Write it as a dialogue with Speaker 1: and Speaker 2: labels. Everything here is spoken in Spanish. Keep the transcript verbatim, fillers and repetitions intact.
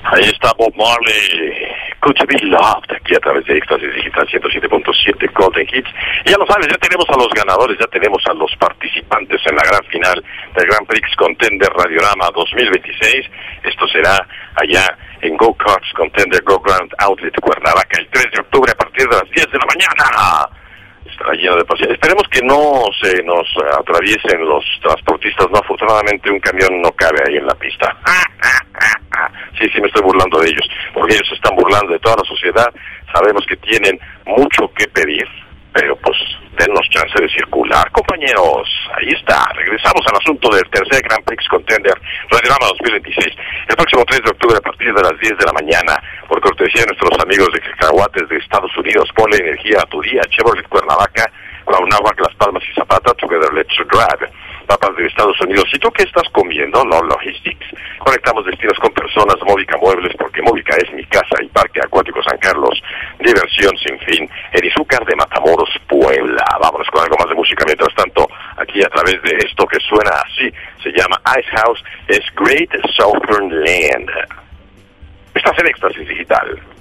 Speaker 1: Ahí está Bob Marley, Could You Be Loved, aquí a través de Éxtasis Digital ciento siete punto siete Golden Hits. Y ya lo sabes, ya tenemos a los ganadores, ya tenemos a los participantes en la gran final del Grand Prix Contender Radiorama dos mil veintiséis. Esto será allá en Go Karts Contender Go Grand Outlet Cuernavaca el tres de octubre a partir de las diez de la mañana. Estará lleno de pacientes. Esperemos que no se nos atraviesen los transportistas. No, afortunadamente un camión no cabe ahí en la pista. Sí, sí, me estoy burlando de ellos, porque ellos se están burlando de toda la sociedad. Sabemos que tienen mucho que pedir, pero pues dennos chance de circular, compañeros. Ahí está, regresamos al asunto del tercer Grand Prix Contender Radiorama dos mil veintiséis, el próximo tres de octubre a partir de las diez de la mañana, por cortesía de nuestros amigos de Cacahuates de Estados Unidos. Ponle energía a tu día, Chevrolet Cuernavaca, Cuauhnáhuac, Las Palmas y Zapata, Together Let's Drive. Papas de Estados Unidos. ¿Y tú qué estás comiendo? No Logistics. Conectamos destinos con personas. Móvica Muebles, porque Móvica es mi casa. Y Parque Acuático San Carlos, diversión sin fin. En Izúcar de Matamoros, Puebla. Vámonos con algo más de música. Mientras tanto, aquí a través de esto que suena así, se llama Ice House, es Great Southern Land. Estás en Éxtasis Digital.